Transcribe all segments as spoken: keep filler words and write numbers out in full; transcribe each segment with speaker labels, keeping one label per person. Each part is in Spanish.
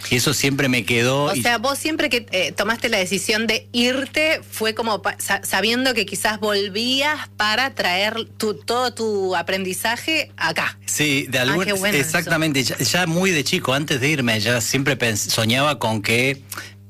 Speaker 1: Y eso siempre me quedó.
Speaker 2: O
Speaker 1: y...
Speaker 2: sea, vos siempre que eh, tomaste la decisión de irte, fue como pa- sa- sabiendo que quizás volvías para traer tu, todo tu aprendizaje acá.
Speaker 1: Sí, de algún,
Speaker 2: ah, qué bueno
Speaker 1: exactamente, ya, ya muy de chico, antes de irme, ya siempre pens, soñaba con que,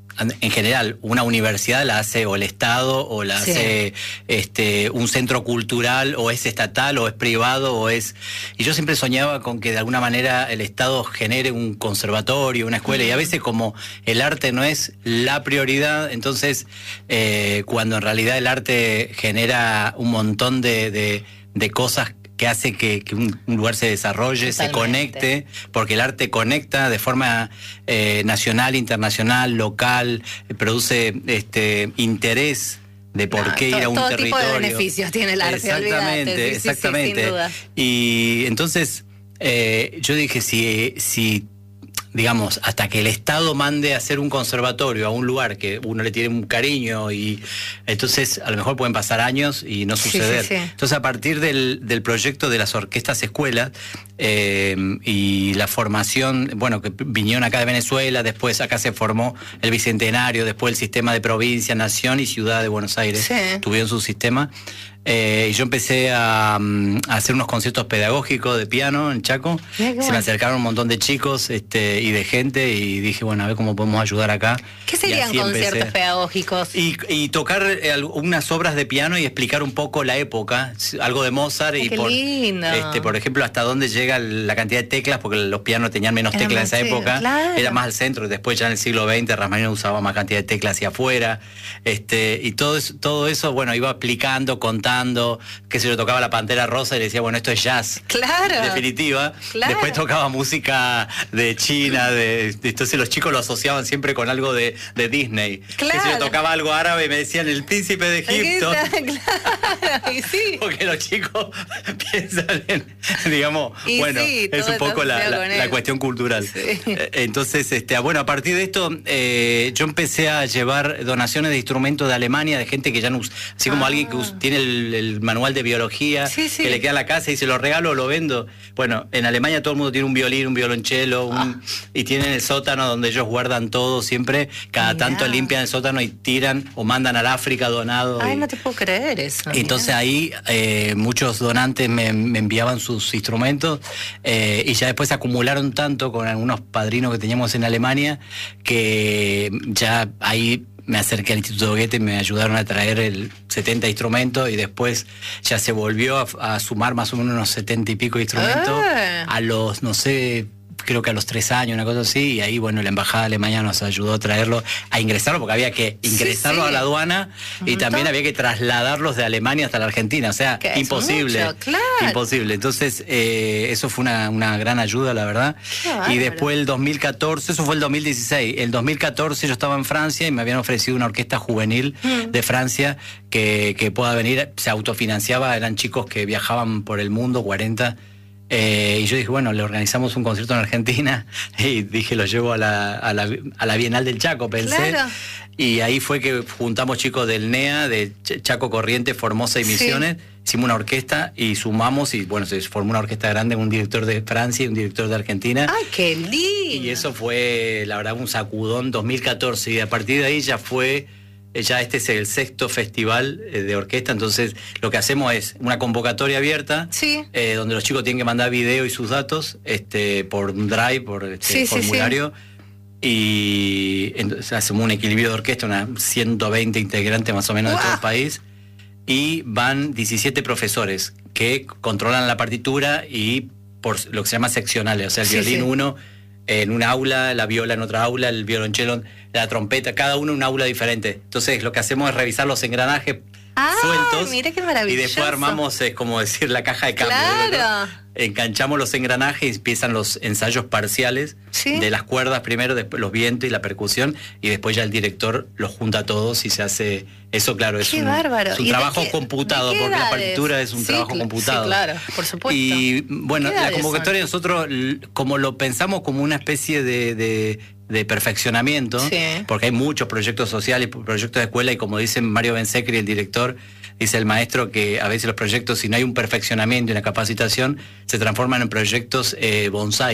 Speaker 1: en general, una universidad la hace o el Estado, o la
Speaker 2: Sí.
Speaker 1: hace este, un centro cultural, o es estatal, o es privado, o es... Y yo siempre soñaba con que de alguna manera el Estado genere un conservatorio, una escuela, mm. y a veces como el arte no es la prioridad, entonces eh, cuando en realidad el arte genera un montón de, de, de cosas que hace que, que un, un lugar se desarrolle,
Speaker 2: Totalmente.
Speaker 1: se conecte, porque el arte conecta de forma eh, nacional, internacional, local, eh, produce este interés de por
Speaker 2: No,
Speaker 1: qué
Speaker 2: to,
Speaker 1: ir a un
Speaker 2: todo
Speaker 1: territorio.
Speaker 2: Todo tipo de beneficios tiene el arte,
Speaker 1: exactamente,
Speaker 2: olvídate. Sí,
Speaker 1: exactamente.
Speaker 2: Sí, sí, sin duda.
Speaker 1: Y entonces eh, yo dije, si, si digamos, hasta que el Estado mande a hacer un conservatorio a un lugar que uno le tiene un cariño, y entonces a lo mejor pueden pasar años y no suceder.
Speaker 2: Sí, sí, sí.
Speaker 1: Entonces, a partir del, del proyecto de las orquestas escuelas eh, y la formación, bueno, que vinieron acá de Venezuela, después acá se formó el Bicentenario, después el sistema de provincia, nación y ciudad de Buenos Aires,
Speaker 2: Sí.
Speaker 1: tuvieron su sistema. Eh, y yo empecé a, a hacer unos conciertos pedagógicos de piano en Chaco.
Speaker 2: Mira qué
Speaker 1: Se
Speaker 2: bueno.
Speaker 1: me acercaron un montón de chicos este, y de gente, y dije, bueno, a ver cómo podemos ayudar acá.
Speaker 2: ¿Qué
Speaker 1: Y
Speaker 2: serían
Speaker 1: así
Speaker 2: conciertos
Speaker 1: empecé.
Speaker 2: pedagógicos?
Speaker 1: Y, y tocar eh, algunas obras de piano y explicar un poco la época, algo de Mozart.
Speaker 2: Ay,
Speaker 1: y
Speaker 2: qué
Speaker 1: por,
Speaker 2: lindo.
Speaker 1: Este, por ejemplo, hasta dónde llega la cantidad de teclas, porque los pianos tenían menos
Speaker 2: Era
Speaker 1: teclas
Speaker 2: más
Speaker 1: en esa
Speaker 2: chico,
Speaker 1: época,
Speaker 2: claro.
Speaker 1: era más al centro. Después ya en el siglo veinte Rasmaninov usaba más cantidad de teclas hacia afuera, este, y todo eso, todo eso, bueno, iba explicando, contando, que se lo tocaba la Pantera Rosa y le decía, bueno, esto es jazz.
Speaker 2: Claro.
Speaker 1: En definitiva.
Speaker 2: Claro.
Speaker 1: Después tocaba música de China, de, de- entonces los chicos lo asociaban siempre con algo de, de Disney.
Speaker 2: Claro.
Speaker 1: Que si yo tocaba algo árabe me decían el príncipe de Egipto.
Speaker 2: Claro, y sí.
Speaker 1: Porque los chicos piensan en, digamos,
Speaker 2: Y
Speaker 1: bueno,
Speaker 2: sí,
Speaker 1: es
Speaker 2: todo
Speaker 1: un poco
Speaker 2: está
Speaker 1: la,
Speaker 2: asociado
Speaker 1: la-
Speaker 2: con
Speaker 1: la
Speaker 2: él.
Speaker 1: cuestión cultural.
Speaker 2: Sí.
Speaker 1: Eh, Entonces, este, ah, bueno, a partir de esto, eh, yo empecé a llevar donaciones de instrumentos de Alemania, de gente que ya no usa, así como
Speaker 2: Ah.
Speaker 1: alguien que us- tiene el, el manual de biología,
Speaker 2: Sí, sí.
Speaker 1: que le queda en la casa y se lo regalo o lo vendo. Bueno, en Alemania todo el mundo tiene un violín, un violonchelo, un,
Speaker 2: Ah.
Speaker 1: y tienen el sótano donde ellos guardan todo siempre. Cada
Speaker 2: Mirá.
Speaker 1: tanto limpian el sótano y tiran o mandan al África donado.
Speaker 2: Ay,
Speaker 1: y-
Speaker 2: no te puedo creer eso.
Speaker 1: entonces
Speaker 2: mirá.
Speaker 1: ahí eh, muchos donantes me, me enviaban sus instrumentos, eh, y ya después acumularon tanto con algunos padrinos que teníamos en Alemania que ya ahí me acerqué al Instituto Goethe y me ayudaron a traer el setenta instrumentos, y después ya se volvió a, a sumar más o menos unos setenta y pico de instrumentos
Speaker 2: Ah.
Speaker 1: a los, no sé, creo que a los tres años, una cosa así, y ahí, bueno, la embajada alemana nos ayudó a traerlo, a ingresarlo, porque había que ingresarlo
Speaker 2: Sí, sí.
Speaker 1: a la aduana,
Speaker 2: Un
Speaker 1: y
Speaker 2: montón.
Speaker 1: también había que trasladarlos de Alemania hasta la Argentina, o sea,
Speaker 2: Que es
Speaker 1: imposible.
Speaker 2: mucho, claro.
Speaker 1: Imposible. Entonces, eh, eso fue una, una gran ayuda, la verdad.
Speaker 2: Qué bárbaro.
Speaker 1: Y después el dos mil catorce, eso fue el dos mil dieciséis, el dos mil catorce yo estaba en Francia y me habían ofrecido una orquesta juvenil
Speaker 2: Mm.
Speaker 1: de Francia que, que pueda venir, se autofinanciaba, eran chicos que viajaban por el mundo, cuarenta. Eh, y yo dije, bueno, le organizamos un concierto en Argentina, y dije, lo llevo a la, a la, a la Bienal del Chaco, pensé.
Speaker 2: Claro.
Speaker 1: Y ahí fue que juntamos chicos del N E A, de Ch- Chaco, Corrientes, Formosa y
Speaker 2: Sí.
Speaker 1: Misiones, hicimos una orquesta y sumamos, y bueno, se formó una orquesta grande, un director de Francia y un director de Argentina.
Speaker 2: Ay, qué lindo.
Speaker 1: Y eso fue, la verdad, un sacudón dos mil catorce, y a partir de ahí ya fue, eh, ya este es el sexto festival eh, de orquesta. Entonces lo que hacemos es una convocatoria abierta,
Speaker 2: Sí.
Speaker 1: eh, donde los chicos tienen que mandar video y sus datos este, por un drive, por este,
Speaker 2: Sí, sí,
Speaker 1: formulario, y entonces hacemos un equilibrio de orquesta, unas ciento veinte integrantes más o menos de todo el
Speaker 2: ¡Guau!
Speaker 1: país, y van diecisiete profesores que controlan la partitura, y por lo que se llama seccionales, o sea, el
Speaker 2: Sí,
Speaker 1: violín
Speaker 2: sí.
Speaker 1: uno en una aula, la viola en otra aula, el violonchelo, la trompeta, cada uno en una aula diferente. Entonces lo que hacemos es revisar los engranajes
Speaker 2: Ah,
Speaker 1: sueltos,
Speaker 2: mira qué
Speaker 1: y
Speaker 2: maravilloso.
Speaker 1: después armamos, es como decir, la caja de cambio.
Speaker 2: Claro.
Speaker 1: ¿no? Enganchamos los engranajes y empiezan los ensayos parciales,
Speaker 2: Sí.
Speaker 1: de las cuerdas primero, después los vientos y la percusión, y después ya el director los junta a todos y se hace eso. Claro, es
Speaker 2: Qué
Speaker 1: un,
Speaker 2: bárbaro.
Speaker 1: es un
Speaker 2: ¿Y de
Speaker 1: trabajo
Speaker 2: qué-
Speaker 1: computado,
Speaker 2: de qué
Speaker 1: porque la
Speaker 2: edades?
Speaker 1: partitura es un
Speaker 2: Sí,
Speaker 1: trabajo
Speaker 2: cl-
Speaker 1: computado.
Speaker 2: sí, claro, por supuesto.
Speaker 1: Y bueno,
Speaker 2: ¿Qué
Speaker 1: la
Speaker 2: edades
Speaker 1: convocatoria
Speaker 2: son?
Speaker 1: nosotros, l- como lo pensamos como una especie de, de, de perfeccionamiento,
Speaker 2: Sí.
Speaker 1: porque hay muchos proyectos sociales, proyectos de escuela, y como dice Mario Bensecri, el director, dice el maestro que a veces los proyectos, si no hay un perfeccionamiento y una capacitación, se transforman en proyectos eh, bonsai,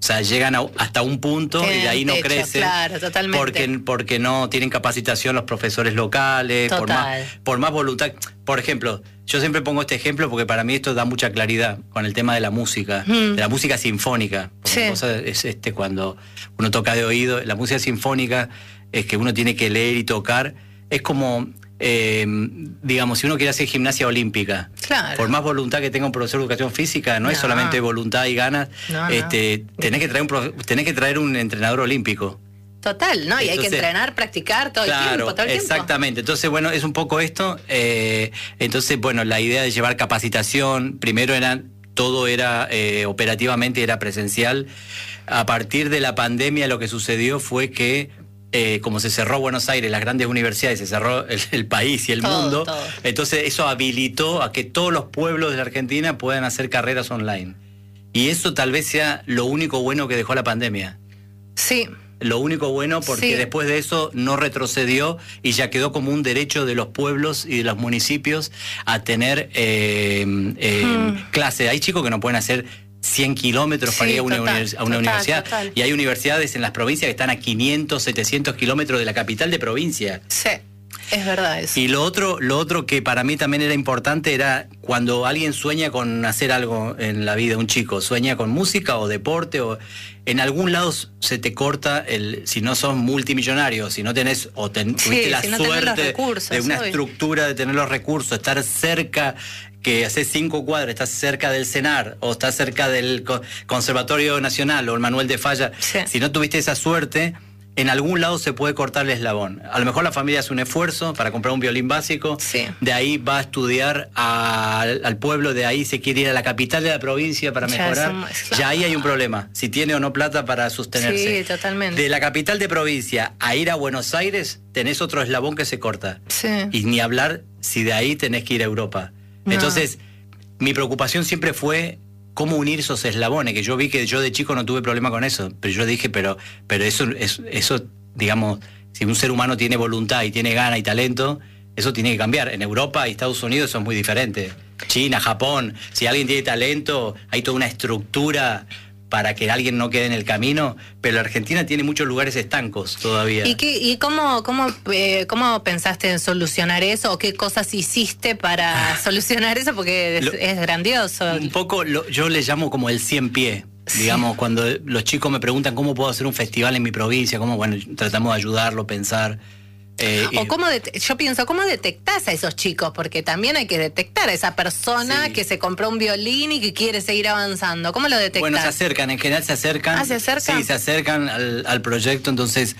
Speaker 1: O sea, llegan a, hasta un punto y de ahí no
Speaker 2: techo,
Speaker 1: crecen.
Speaker 2: Claro, totalmente.
Speaker 1: Porque, porque no tienen capacitación los profesores locales, por más, por más voluntad. Por ejemplo, yo siempre pongo este ejemplo porque para mí esto da mucha claridad con el tema de la música, mm. de la música sinfónica.
Speaker 2: Sí.
Speaker 1: Cosa es este cuando uno toca de oído, la música sinfónica es que uno tiene que leer y tocar. Es como, eh, digamos, si uno quiere hacer gimnasia olímpica,
Speaker 2: claro.
Speaker 1: por más voluntad que tenga un profesor de educación física, no, no. es solamente voluntad y ganas, no, este, no. Tenés, que traer un profe, tenés que traer un entrenador olímpico.
Speaker 2: Total, ¿no? Y Entonces, hay que entrenar, practicar todo
Speaker 1: claro,
Speaker 2: el tiempo, todo el tiempo.
Speaker 1: Exactamente. Entonces, bueno, es un poco esto. Eh, entonces, bueno, la idea de llevar capacitación, primero era, todo era eh, operativamente, era presencial. A partir de la pandemia lo que sucedió fue que Eh, como se cerró Buenos Aires, las grandes universidades, se cerró el, el país y el
Speaker 2: todo,
Speaker 1: mundo,
Speaker 2: todo.
Speaker 1: Entonces eso habilitó a que todos los pueblos de la Argentina puedan hacer carreras online. Y eso tal vez sea lo único bueno que dejó la pandemia.
Speaker 2: Sí.
Speaker 1: Lo único bueno porque sí. después de eso no retrocedió y ya quedó como un derecho de los pueblos y de los municipios a tener eh, eh, hmm. clases. Hay chicos que no pueden hacer cien kilómetros sí, para ir a una, total, univers a una total, universidad. Total. Y hay universidades en las provincias que están a quinientos, setecientos kilómetros de la capital de provincia.
Speaker 2: Sí, es verdad eso.
Speaker 1: Y lo otro, lo otro que para mí también era importante era cuando alguien sueña con hacer algo en la vida, un chico, sueña con música o deporte, o en algún lado se te corta, el si no sos multimillonario, si no tenés, o ten,
Speaker 2: sí,
Speaker 1: tuviste la
Speaker 2: si no
Speaker 1: suerte
Speaker 2: recursos,
Speaker 1: de una
Speaker 2: hoy.
Speaker 1: estructura, de tener los recursos, estar cerca, que haces cinco cuadras, estás cerca del CENAR o estás cerca del Conservatorio Nacional o el Manuel de Falla,
Speaker 2: sí.
Speaker 1: si no tuviste esa suerte, en algún lado se puede cortar el eslabón. A lo mejor la familia hace un esfuerzo para comprar un violín básico,
Speaker 2: sí.
Speaker 1: de ahí va a estudiar a, al pueblo, de ahí se quiere ir a la capital de la provincia para mejorar, ya, somos, claro. ya ahí hay un problema, si tiene o no plata para sostenerse.
Speaker 2: Sí, totalmente.
Speaker 1: De la capital de provincia a ir a Buenos Aires, tenés otro eslabón que se corta.
Speaker 2: Sí.
Speaker 1: Y ni hablar si de ahí tenés que ir a Europa. No. Entonces, mi preocupación siempre fue cómo unir esos eslabones, que yo vi que yo de chico no tuve problema con eso, pero yo dije, pero, pero eso, eso, eso, digamos, si un ser humano tiene voluntad y tiene gana y talento, eso tiene que cambiar. En Europa y Estados Unidos son muy diferentes. China, Japón, si alguien tiene talento, hay toda una estructura para que alguien no quede en el camino, pero la Argentina tiene muchos lugares estancos todavía.
Speaker 2: ¿Y, qué, y cómo, cómo, eh, cómo pensaste en solucionar eso? ¿O qué cosas hiciste para solucionar eso? Porque es, lo, es grandioso.
Speaker 1: Un poco, lo, yo le llamo como el cien pie. Digamos, sí. Cuando los chicos me preguntan cómo puedo hacer un festival en mi provincia, cómo, bueno, tratamos de ayudarlo, pensar.
Speaker 2: Eh, o cómo yo pienso, ¿cómo detectás a esos chicos? Porque también hay que detectar a esa persona sí. que se compró un violín y que quiere seguir avanzando. ¿Cómo lo detectás?
Speaker 1: Bueno, se acercan, en general se acercan.
Speaker 2: ¿Ah, se acercan?
Speaker 1: Sí, se acercan al, al proyecto, entonces,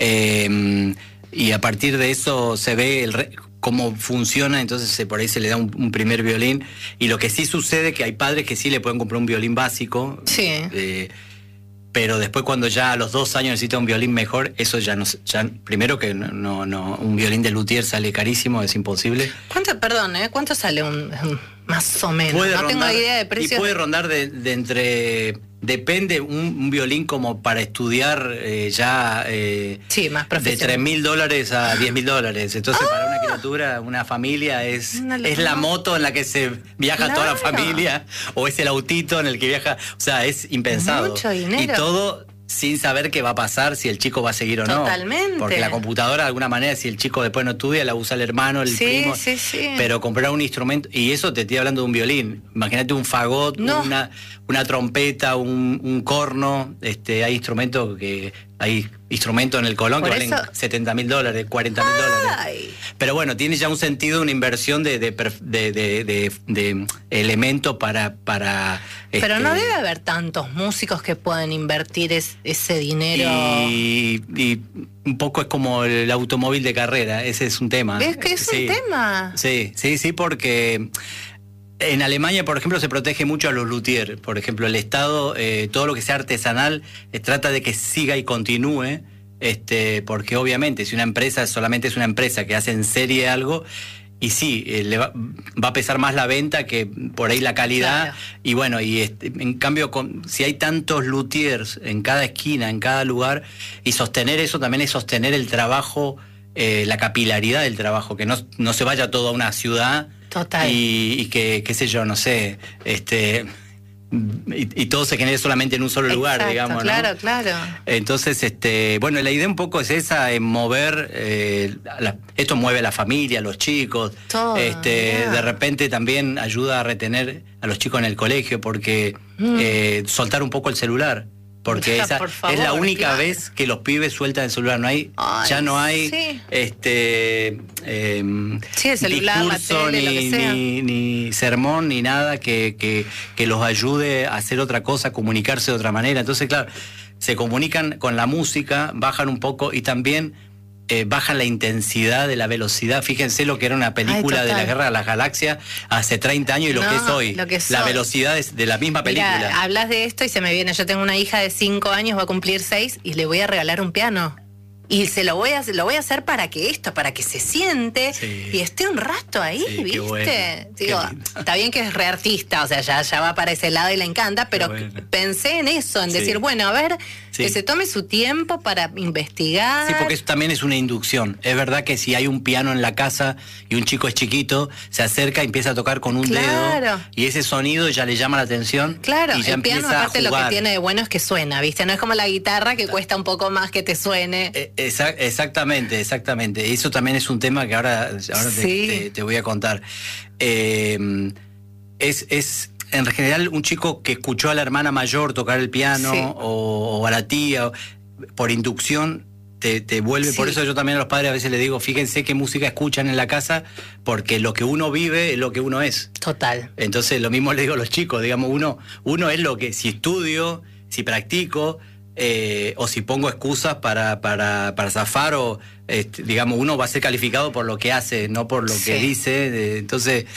Speaker 1: eh, y a partir de eso se ve el re, cómo funciona, entonces se, por ahí se le da un, un primer violín. Y lo que sí sucede es que hay padres que sí le pueden comprar un violín básico.
Speaker 2: Sí.
Speaker 1: Eh, pero después cuando ya a los dos años necesita un violín mejor, eso ya no, ya, primero que no, no, un violín de luthier sale carísimo, es imposible.
Speaker 2: ¿Cuánto, perdón, eh? ¿Cuánto sale un, un más o menos?
Speaker 1: Puede
Speaker 2: no
Speaker 1: rondar,
Speaker 2: tengo idea de precios.
Speaker 1: Y puede rondar de, de entre, depende, un, un violín como para estudiar eh, ya eh,
Speaker 2: sí, más
Speaker 1: de tres mil dólares a diez mil dólares. Entonces, ¡oh! Para una criatura, una familia, es, una es la moto en la que se viaja claro. toda la familia, o es el autito en el que viaja, o sea, es impensado.
Speaker 2: Mucho dinero.
Speaker 1: Y todo sin saber qué va a pasar, si el chico va a seguir o no.
Speaker 2: Totalmente.
Speaker 1: Porque la computadora, de alguna manera, si el chico después no estudia, la usa el hermano, el
Speaker 2: sí,
Speaker 1: primo.
Speaker 2: Sí, sí.
Speaker 1: Pero comprar un instrumento, y eso te estoy hablando de un violín. Imagínate un fagot, no. una, una trompeta, un, un corno. Este, hay instrumentos que hay instrumentos en el Colón Por que eso... valen setenta mil dólares, cuarenta mil dólares. Pero bueno, tiene ya un sentido, una inversión de, de, de, de, de, de elementos para... para
Speaker 2: Pero
Speaker 1: este...
Speaker 2: no debe haber tantos músicos que puedan invertir es, ese dinero.
Speaker 1: Y, y un poco es como el automóvil de carrera, ese es un tema.
Speaker 2: ¿Es que es
Speaker 1: sí.
Speaker 2: un tema?
Speaker 1: Sí, sí, sí, porque... En Alemania, por ejemplo, se protege mucho a los luthiers. Por ejemplo, el Estado, eh, todo lo que sea artesanal, eh, trata de que siga y continúe, este, porque obviamente si una empresa solamente es una empresa que hace en serie algo, y sí, eh, le va, va a pesar más la venta que por ahí la calidad. Claro. Y bueno, y este, en cambio, con, si hay tantos luthiers en cada esquina, en cada lugar, y sostener eso también es sostener el trabajo, eh, la capilaridad del trabajo, que no, no se vaya todo a una ciudad.
Speaker 2: Total.
Speaker 1: Y, y que, qué sé yo, no sé, este, y, y todo se genere solamente en un solo lugar,
Speaker 2: Exacto,
Speaker 1: digamos, ¿no?
Speaker 2: Claro, claro.
Speaker 1: Entonces, este, bueno, la idea un poco es esa, en mover, eh, la, esto mueve a la familia, a los chicos,
Speaker 2: Todo,
Speaker 1: este,
Speaker 2: yeah.
Speaker 1: de repente también ayuda a retener a los chicos en el colegio, porque mm. eh, soltar un poco el celular. Porque esa
Speaker 2: Por favor,
Speaker 1: es la única
Speaker 2: claro.
Speaker 1: vez que los pibes sueltan el celular. No hay,
Speaker 2: Ay,
Speaker 1: ya no hay
Speaker 2: sí.
Speaker 1: este eh,
Speaker 2: sí, el celular,
Speaker 1: discurso,
Speaker 2: la tele,
Speaker 1: ni,
Speaker 2: lo que sea.
Speaker 1: ni, ni sermón, ni nada que, que, que los ayude a hacer otra cosa, a comunicarse de otra manera. Entonces, claro, se comunican con la música, bajan un poco y también eh, bajan la intensidad de la velocidad. Fíjense lo que era una película
Speaker 2: Ay,
Speaker 1: de la Guerra de las Galaxias hace treinta años y lo
Speaker 2: no,
Speaker 1: que es hoy.
Speaker 2: Lo que es
Speaker 1: la
Speaker 2: hoy.
Speaker 1: velocidad es de la misma película.
Speaker 2: Mira, hablas de esto y se me viene. Yo tengo una hija de cinco años, va a cumplir seis y le voy a regalar un piano. Y se lo voy a lo voy a hacer para que esto, para que se siente
Speaker 1: sí.
Speaker 2: y esté un rato ahí,
Speaker 1: sí,
Speaker 2: ¿viste?
Speaker 1: Bueno.
Speaker 2: Digo, está bien que es re artista, o sea, ya, ya va para ese lado y le encanta, pero
Speaker 1: bueno.
Speaker 2: pensé en eso, en
Speaker 1: sí.
Speaker 2: decir, bueno, a ver,
Speaker 1: sí.
Speaker 2: que se tome su tiempo para investigar.
Speaker 1: Sí, porque eso también es una inducción. Es verdad que si hay un piano en la casa y un chico es chiquito, se acerca y empieza a tocar con un
Speaker 2: claro.
Speaker 1: dedo y ese sonido ya le llama la atención.
Speaker 2: Claro,
Speaker 1: y ya
Speaker 2: el piano
Speaker 1: empieza
Speaker 2: aparte
Speaker 1: a
Speaker 2: lo
Speaker 1: jugar.
Speaker 2: que tiene de bueno es que suena, ¿viste? No es como la guitarra que cuesta un poco más que te suene.
Speaker 1: Eh, exa- exactamente, exactamente. Eso también es un tema que ahora, ahora te,
Speaker 2: Sí.
Speaker 1: te, te voy a contar. Eh, es, es en general un chico que escuchó a la hermana mayor tocar el piano
Speaker 2: Sí.
Speaker 1: o, o a la tía, o, por inducción te, te vuelve.
Speaker 2: Sí.
Speaker 1: Por eso yo también a los padres a veces les digo, fíjense qué música escuchan en la casa, porque lo que uno vive es lo que uno es.
Speaker 2: Total.
Speaker 1: Entonces lo mismo le digo a los chicos, digamos, uno, uno es lo que, si estudio, si practico, eh, o si pongo excusas para, para, para zafar, o este, digamos, uno va a ser calificado por lo que hace, no por lo
Speaker 2: Sí.
Speaker 1: que dice. De, entonces,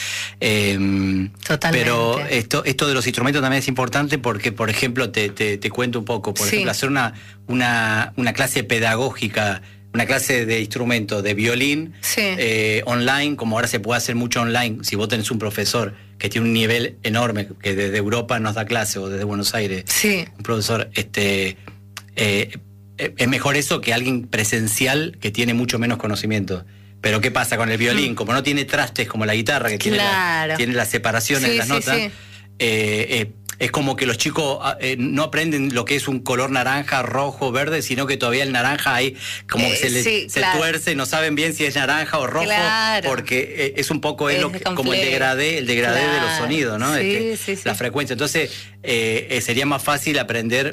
Speaker 1: eh,
Speaker 2: Totalmente.
Speaker 1: pero esto, esto de los instrumentos también es importante porque, por ejemplo, te, te, te cuento un poco, por
Speaker 2: Sí.
Speaker 1: ejemplo, hacer una, una, una clase pedagógica, una clase de instrumento, de violín,
Speaker 2: Sí.
Speaker 1: eh, online, como ahora se puede hacer mucho online, si vos tenés un profesor que tiene un nivel enorme, que desde Europa nos da clase, o desde Buenos Aires,
Speaker 2: Sí.
Speaker 1: un profesor, este, eh, es mejor eso que alguien presencial que tiene mucho menos conocimiento. Pero ¿qué pasa con el violín? Como no tiene trastes como la guitarra, que tiene,
Speaker 2: Claro.
Speaker 1: la, tiene las separaciones
Speaker 2: Sí,
Speaker 1: de las
Speaker 2: sí,
Speaker 1: notas,
Speaker 2: sí.
Speaker 1: eh, eh, es como que los chicos eh, no aprenden lo que es un color naranja, rojo, verde, sino que todavía el naranja ahí como
Speaker 2: Eh,
Speaker 1: que se, le,
Speaker 2: sí,
Speaker 1: se
Speaker 2: claro.
Speaker 1: tuerce, no saben bien si es naranja o rojo,
Speaker 2: Claro.
Speaker 1: porque eh, es un poco es
Speaker 2: Es
Speaker 1: lo que- como el
Speaker 2: complejo.
Speaker 1: degradé, el degradé de los
Speaker 2: Claro.
Speaker 1: sonidos, ¿no?
Speaker 2: Sí,
Speaker 1: Este,
Speaker 2: sí, sí.
Speaker 1: La frecuencia. Entonces, eh, eh, sería más fácil aprender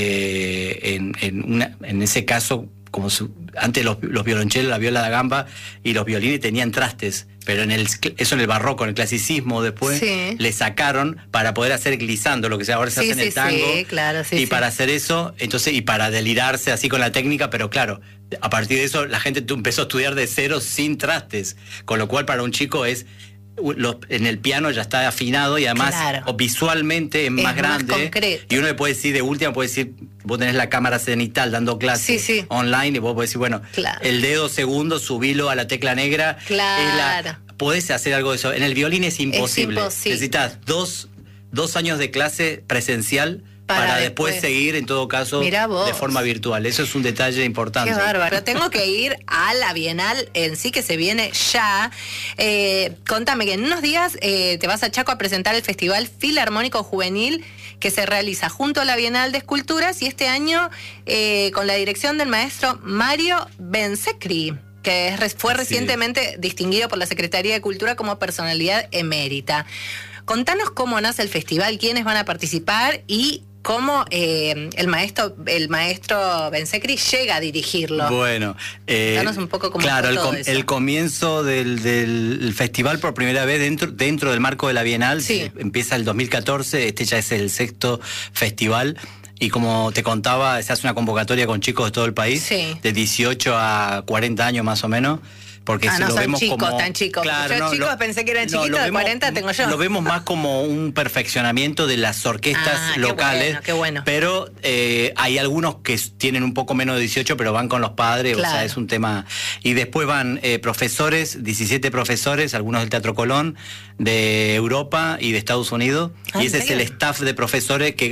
Speaker 1: eh, en, en, una, en ese caso, como su, antes los, los violonchelos, la viola da gamba y los violines tenían trastes, pero en el eso en el barroco, en el clasicismo después,
Speaker 2: Sí.
Speaker 1: le sacaron para poder hacer glissando, lo que se ahora se
Speaker 2: Sí,
Speaker 1: hace en
Speaker 2: sí,
Speaker 1: el tango.
Speaker 2: sí, claro, sí,
Speaker 1: y
Speaker 2: sí.
Speaker 1: para hacer eso, entonces, y para delirarse así con la técnica, pero claro, a partir de eso la gente tu- empezó a estudiar de cero sin trastes, con lo cual para un chico es los- en el piano ya está afinado y además
Speaker 2: Claro.
Speaker 1: o visualmente es,
Speaker 2: Es
Speaker 1: más
Speaker 2: más
Speaker 1: grande,
Speaker 2: concreto.
Speaker 1: y uno le puede decir de última, puede decir, vos tenés la cámara cenital dando clases
Speaker 2: Sí, sí.
Speaker 1: online y vos podés decir, bueno,
Speaker 2: Claro.
Speaker 1: el dedo segundo subilo a la tecla negra.
Speaker 2: Claro.
Speaker 1: Es la, podés hacer algo de eso. En el violín es imposible.
Speaker 2: imposible.
Speaker 1: Necesitas dos, dos años de clase presencial para,
Speaker 2: Para
Speaker 1: después.
Speaker 2: después.
Speaker 1: seguir, en todo caso,
Speaker 2: Mirá vos.
Speaker 1: de forma virtual. Eso es un detalle importante.
Speaker 2: Qué bárbaro. Tengo que ir a la Bienal en sí, que se viene ya. Eh, contame que en unos días eh, te vas a Chaco a presentar el Festival Filarmónico Juvenil que se realiza junto a la Bienal de Esculturas y este año eh, con la dirección del maestro Mario Bensecri, que es, fue
Speaker 1: Así
Speaker 2: recientemente distinguido por la Secretaría de Cultura como personalidad emérita. Contanos cómo nace el festival, quiénes van a participar y cómo eh, el maestro el maestro Bensecri llega a dirigirlo.
Speaker 1: Bueno, eh,
Speaker 2: Danos un poco cómo
Speaker 1: claro,
Speaker 2: fue
Speaker 1: el,
Speaker 2: todo
Speaker 1: com-
Speaker 2: eso.
Speaker 1: el comienzo del, del festival por primera vez dentro, dentro del marco de la Bienal,
Speaker 2: Sí.
Speaker 1: se- empieza el dos mil catorce, este ya es el sexto festival. Y como te contaba, se hace una convocatoria con chicos de todo el país,
Speaker 2: Sí.
Speaker 1: de dieciocho a cuarenta años más o menos. Porque
Speaker 2: Ah,
Speaker 1: si
Speaker 2: no
Speaker 1: lo
Speaker 2: son
Speaker 1: vemos
Speaker 2: chicos,
Speaker 1: como,
Speaker 2: tan chicos.
Speaker 1: Claro,
Speaker 2: Yo
Speaker 1: no,
Speaker 2: chicos
Speaker 1: lo-
Speaker 2: pensé que eran
Speaker 1: no,
Speaker 2: chiquitos,
Speaker 1: lo
Speaker 2: de
Speaker 1: vemos-
Speaker 2: cuarenta tengo yo.
Speaker 1: Lo vemos más como un perfeccionamiento de las orquestas
Speaker 2: Ah, qué
Speaker 1: locales.
Speaker 2: bueno, qué bueno.
Speaker 1: Pero eh, hay algunos que s- tienen un poco menos de dieciocho, pero van con los padres, o
Speaker 2: Claro.
Speaker 1: sea, es un tema. Y después van eh, profesores, diecisiete profesores, algunos del Teatro Colón, de Europa y de Estados Unidos.
Speaker 2: Ah,
Speaker 1: y
Speaker 2: ¿en
Speaker 1: ese es el
Speaker 2: serio?
Speaker 1: staff de profesores que los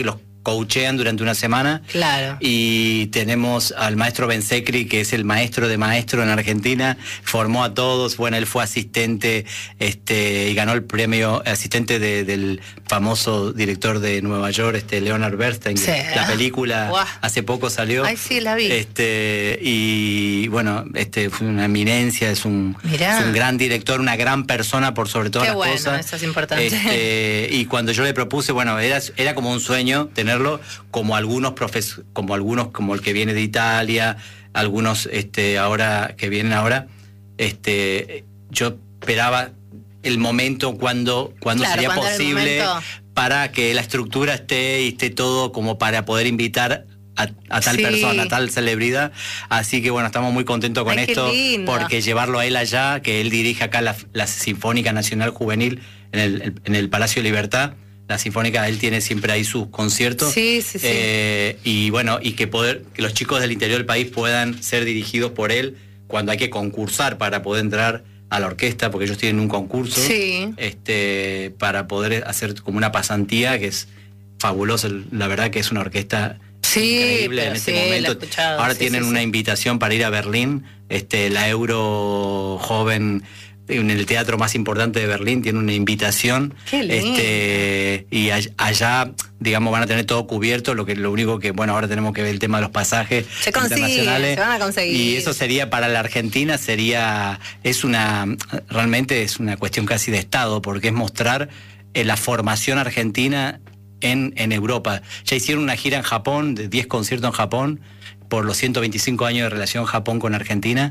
Speaker 1: coachean durante una semana.
Speaker 2: Claro.
Speaker 1: Y tenemos al maestro Bensecri, que es el maestro de maestro en Argentina, formó a todos. Bueno, él fue asistente este, y ganó el premio asistente de, del famoso director de Nueva York, este Leonard Bernstein.
Speaker 2: Sí.
Speaker 1: La película
Speaker 2: Wow.
Speaker 1: hace poco salió.
Speaker 2: Ay, sí, la vi.
Speaker 1: Este, y bueno, este fue una eminencia, es un, es un gran director, una gran persona por sobre todas
Speaker 2: Qué
Speaker 1: las
Speaker 2: bueno,
Speaker 1: cosas.
Speaker 2: eso es importante.
Speaker 1: Este, y cuando yo le propuse, bueno, era, era como un sueño tenerlo, como algunos profes, como algunos, como el que viene de Italia, algunos este, ahora que vienen ahora, este, yo esperaba el momento cuando, cuando
Speaker 2: Claro,
Speaker 1: sería
Speaker 2: cuando era el
Speaker 1: posible
Speaker 2: momento.
Speaker 1: para que la estructura esté y esté todo como para poder invitar a, a tal
Speaker 2: Sí.
Speaker 1: persona, a tal celebridad. Así que bueno, estamos muy contentos con
Speaker 2: Ay, qué
Speaker 1: esto,
Speaker 2: lindo.
Speaker 1: porque llevarlo a él allá, que él dirige acá la, la Sinfónica Nacional Juvenil en el, en el Palacio Libertad. La Sinfónica, él tiene siempre ahí sus conciertos.
Speaker 2: Sí, sí, sí.
Speaker 1: Eh, y bueno, y que poder, que los chicos del interior del país puedan ser dirigidos por él cuando hay que concursar para poder entrar a la orquesta, porque ellos tienen un concurso.
Speaker 2: Sí.
Speaker 1: Este, para poder hacer como una pasantía, que es fabuloso. La verdad que es una orquesta
Speaker 2: Sí,
Speaker 1: increíble
Speaker 2: pero
Speaker 1: en este
Speaker 2: sí, la he
Speaker 1: momento.
Speaker 2: escuchado,
Speaker 1: Ahora
Speaker 2: sí,
Speaker 1: tienen
Speaker 2: sí,
Speaker 1: una
Speaker 2: sí.
Speaker 1: invitación para ir a Berlín, este, la Euro Joven, en el teatro más importante de Berlín, tiene una invitación.
Speaker 2: Qué lindo.
Speaker 1: Este, y all- allá, digamos, van a tener todo cubierto, lo que lo único que, bueno, ahora tenemos que ver el tema de los pasajes
Speaker 2: Se consigue,
Speaker 1: internacionales.
Speaker 2: se van a conseguir.
Speaker 1: Y eso sería para la Argentina, sería, es una, realmente es una cuestión casi de Estado, porque es mostrar eh, la formación argentina en, en Europa. Ya hicieron una gira en Japón, de diez conciertos en Japón, por los ciento veinticinco años de relación Japón con Argentina.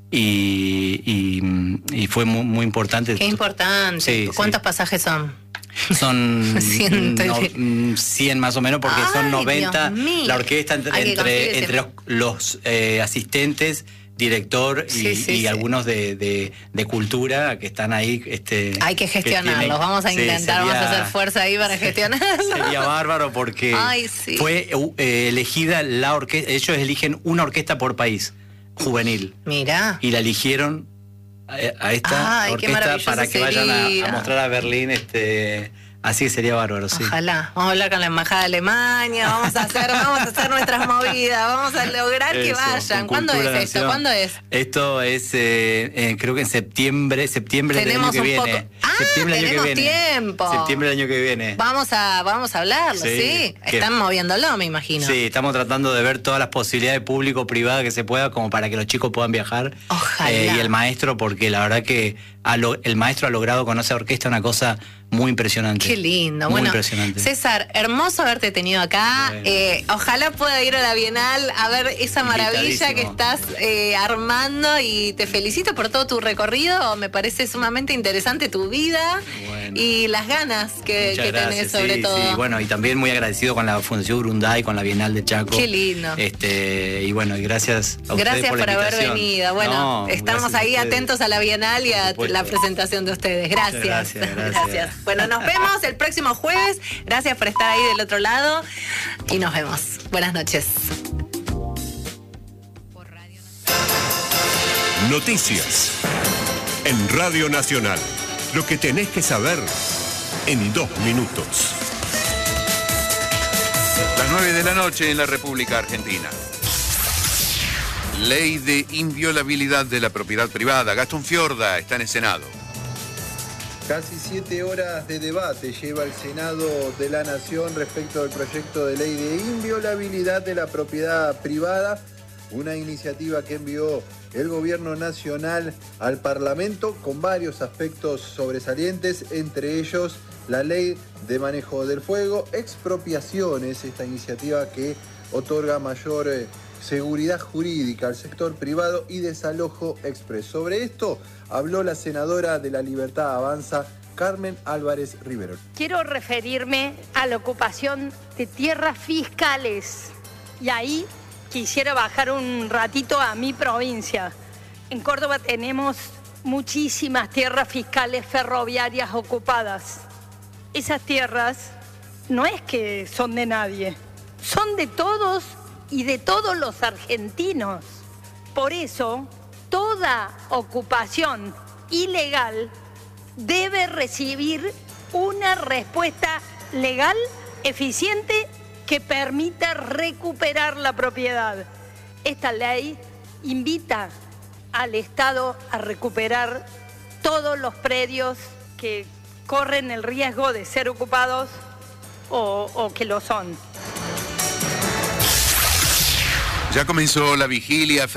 Speaker 1: Y, y, y fue muy, muy importante.
Speaker 2: Qué importante.
Speaker 1: Sí,
Speaker 2: ¿Cuántos
Speaker 1: sí.
Speaker 2: pasajes son?
Speaker 1: Son
Speaker 2: Ciento y-
Speaker 1: no, mm, cien más o menos, porque
Speaker 2: Ay,
Speaker 1: son noventa.
Speaker 2: Dios mío.
Speaker 1: La orquesta entre,
Speaker 2: Hay que conseguir
Speaker 1: entre,
Speaker 2: ese-
Speaker 1: entre los, los, eh, asistentes, director y,
Speaker 2: Sí, sí,
Speaker 1: y
Speaker 2: sí.
Speaker 1: algunos de, de, de cultura que están ahí. Este,
Speaker 2: Hay que gestionarlos.
Speaker 1: tienen-
Speaker 2: Vamos a
Speaker 1: sí,
Speaker 2: intentar,
Speaker 1: sería-
Speaker 2: vamos a hacer fuerza ahí para gestionarlos.
Speaker 1: Sería bárbaro porque
Speaker 2: Ay, sí.
Speaker 1: fue eh, elegida la orquesta. Ellos eligen una orquesta por país, juvenil.
Speaker 2: Mira.
Speaker 1: Y la eligieron a, a esta
Speaker 2: Ay, qué
Speaker 1: orquesta
Speaker 2: maravilloso
Speaker 1: para que vayan a,
Speaker 2: sería.
Speaker 1: a mostrar a Berlín. Este, así que sería bárbaro, sí.
Speaker 2: Ojalá. Vamos a hablar con la embajada de Alemania, vamos a hacer, vamos a hacer nuestras movidas, vamos a lograr que
Speaker 1: Eso,
Speaker 2: vayan.
Speaker 1: con
Speaker 2: ¿Cuándo
Speaker 1: Cultura
Speaker 2: es esto?
Speaker 1: Nación.
Speaker 2: ¿Cuándo es?
Speaker 1: Esto es, eh, eh, creo que en septiembre, septiembre del
Speaker 2: Tenemos
Speaker 1: año que
Speaker 2: un
Speaker 1: viene.
Speaker 2: poco- Ah,
Speaker 1: septiembre del año
Speaker 2: tenemos
Speaker 1: que viene.
Speaker 2: tiempo.
Speaker 1: Septiembre del año que viene.
Speaker 2: Vamos a, vamos a hablarlo, ¿sí?
Speaker 1: Sí, que-
Speaker 2: Están moviéndolo, me imagino.
Speaker 1: Sí, estamos tratando de ver todas las posibilidades público-privadas que se pueda, como para que los chicos puedan viajar.
Speaker 2: Ojalá.
Speaker 1: Eh, y el maestro, porque la verdad que ha lo- el maestro ha logrado con esa orquesta una cosa muy impresionante.
Speaker 2: Qué lindo.
Speaker 1: Muy
Speaker 2: Bueno,
Speaker 1: impresionante.
Speaker 2: César, hermoso haberte tenido acá.
Speaker 1: Bueno.
Speaker 2: Eh, ojalá pueda ir a la Bienal a ver esa maravilla que
Speaker 1: Invitadísimo.
Speaker 2: estás eh, armando y te felicito por todo tu recorrido. Me parece sumamente interesante tu vida
Speaker 1: Bueno.
Speaker 2: y las ganas que,
Speaker 1: Muchas
Speaker 2: que tenés
Speaker 1: gracias,
Speaker 2: sobre
Speaker 1: sí,
Speaker 2: todo.
Speaker 1: sí, bueno, y también muy agradecido con la Fundación Urunday, con la Bienal de Chaco.
Speaker 2: Qué lindo.
Speaker 1: Este, y bueno, y gracias a ustedes
Speaker 2: Gracias
Speaker 1: por,
Speaker 2: por,
Speaker 1: la
Speaker 2: haber
Speaker 1: invitación.
Speaker 2: venido. Bueno,
Speaker 1: No,
Speaker 2: estamos
Speaker 1: gracias a
Speaker 2: ahí
Speaker 1: ustedes.
Speaker 2: atentos a la Bienal y a
Speaker 1: Por supuesto.
Speaker 2: la presentación de ustedes. Gracias.
Speaker 1: Muchas gracias, gracias.
Speaker 2: Bueno, nos vemos el próximo jueves. Gracias por estar ahí del otro lado y nos vemos. Buenas noches.
Speaker 3: Noticias en Radio Nacional. Lo que tenés que saber en dos minutos.
Speaker 4: Las nueve de la noche en la República Argentina. Ley de inviolabilidad de la propiedad privada. Gastón Fiorda está en el Senado.
Speaker 5: Casi siete horas de debate lleva el Senado de la Nación respecto al proyecto de ley de inviolabilidad de la propiedad privada, una iniciativa que envió el Gobierno Nacional al Parlamento con varios aspectos sobresalientes, entre ellos la ley de manejo del fuego, expropiaciones, esta iniciativa que otorga mayor eh, seguridad jurídica al sector privado y desalojo express. Sobre esto habló la senadora de La Libertad Avanza, Carmen Álvarez Rivero.
Speaker 6: Quiero referirme a la ocupación de tierras fiscales y ahí quisiera bajar un ratito a mi provincia. En Córdoba tenemos muchísimas tierras fiscales ferroviarias ocupadas. Esas tierras no es que son de nadie, son de todos y de todos los argentinos. Por eso, toda ocupación ilegal debe recibir una respuesta legal, eficiente que permita recuperar la propiedad. Esta ley invita al Estado a recuperar todos los predios que corren el riesgo de ser ocupados o, o que lo son.
Speaker 4: Ya comenzó la vigilia